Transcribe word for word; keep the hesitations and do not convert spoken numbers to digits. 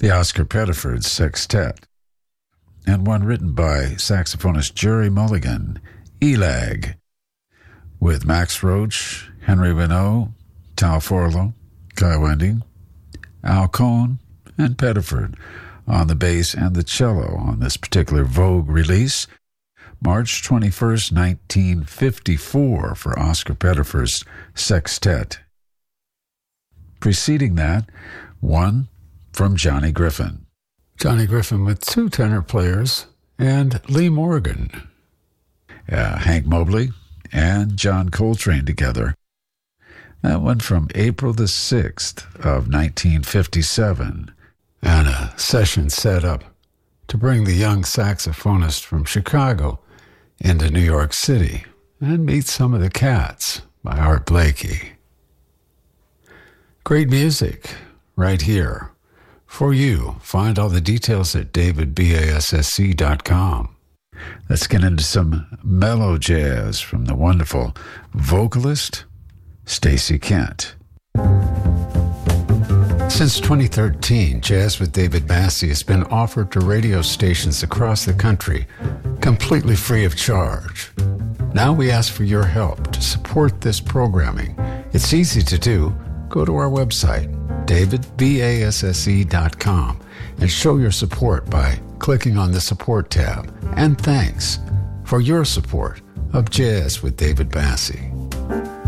the Oscar Pettiford Sextet, and one written by saxophonist Jerry Mulligan, Elag, with Max Roach, Henry Renaud, Tal Forlow, Kai Wending, Al Cohn, and Pettiford on the bass and the cello on this particular Vogue release, March twenty-first, nineteen fifty-four, for Oscar Pettiford's Sextet. Preceding that, one from Johnny Griffin. Johnny Griffin with two tenor players and Lee Morgan. Uh, Hank Mobley and John Coltrane together. That one from April the sixth of nineteen fifty-seven. And a session set up to bring the young saxophonist from Chicago into New York City and meet some of the cats by Art Blakey. Great music right here for you. Find all the details at david bass c dot com. Let's get into some mellow jazz from the wonderful vocalist Stacey Kent. Since twenty thirteen, Jazz with David Bassey has been offered to radio stations across the country, completely free of charge. Now we ask for your help to support this programming. It's easy to do. Go to our website, david bass c dot com, and show your support by clicking on the Support tab. And thanks for your support of Jazz with David Bassey.